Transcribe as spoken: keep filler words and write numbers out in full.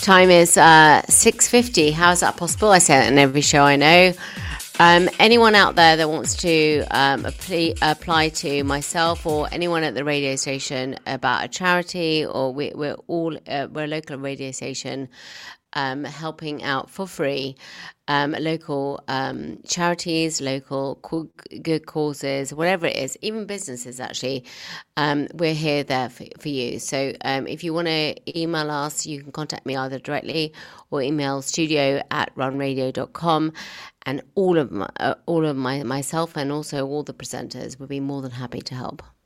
time is uh, six fifty. How is that possible? I say that in every show I know. Um, anyone out there that wants to um, apply, apply to myself or anyone at the radio station about a charity, or we, we're all uh, we're a local radio station um, helping out for free um, local um, charities, local co- good causes, whatever it is, even businesses actually. Um, we're here there for, for you. So um, if you want to email us, you can contact me either directly or email studio at runradio dot com. And all of my, uh, all of my myself and also all the presenters would be more than happy to help.